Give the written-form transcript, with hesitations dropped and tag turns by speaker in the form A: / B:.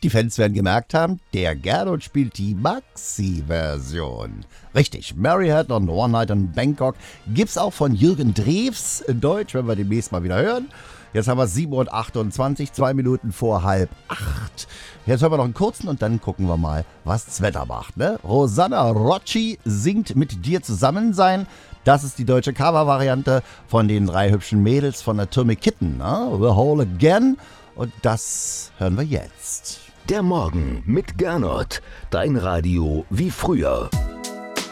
A: die Fans werden gemerkt haben, der Gernot spielt die Maxi-Version. Richtig, Mary Had on One Night in Bangkok gibt's auch von Jürgen Drews in Deutsch, wenn wir demnächst mal wieder hören. Jetzt haben wir 7:28 Uhr, 2 Minuten vor 7:30. Jetzt hören wir noch einen kurzen und dann gucken wir mal, was das Wetter macht. Ne? Rosanna Rocci singt Mit dir zusammen sein. Das ist die deutsche Cover-Variante von den 3 hübschen Mädels von Atomic Kitten. Ne? The Whole Again. Und das hören wir jetzt.
B: Der Morgen mit Gernot. Dein Radio wie früher.